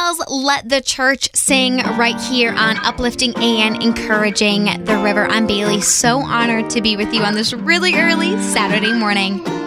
Bell's Let the Church Sing right here on Uplifting and Encouraging the River. I'm Bailey, so honored to be with you on this really early Saturday morning.